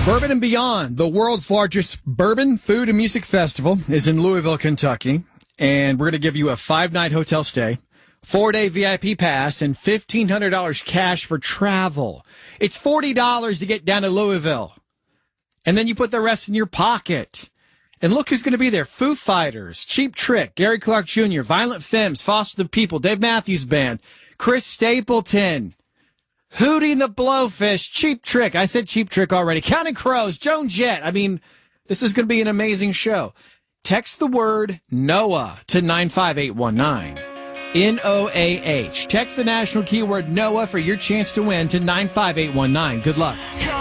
Bourbon and Beyond, the world's largest bourbon, food, and music festival, is in Louisville, Kentucky. And we're going to give you a 5-night hotel stay, 4-day VIP pass, and $1,500 cash for travel. It's $40 to get down to Louisville. And then you put the rest in your pocket. And look who's going to be there. Foo Fighters, Cheap Trick, Gary Clark Jr., Violent Femmes, Foster the People, Dave Matthews Band, Chris Stapleton, Hootie and the Blowfish, Cheap Trick. I said Cheap Trick already. Counting Crows, Joan Jett. I mean, this is going to be an amazing show. Text the word NOAH to 95819. NOAH. Text the national keyword NOAH for your chance to win to 95819. Good luck.